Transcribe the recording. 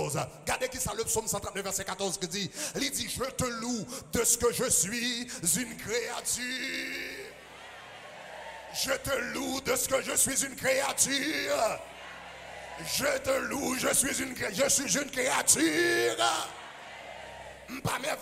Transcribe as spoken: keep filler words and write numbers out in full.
quatorze. Regardez qui ça le psaume cent trente-neuf, verset quatorze qui dit, il dit, je te loue de ce que je suis une créature. Je te loue de ce que je suis une créature. Je te loue, je suis une, je suis une créature. Pas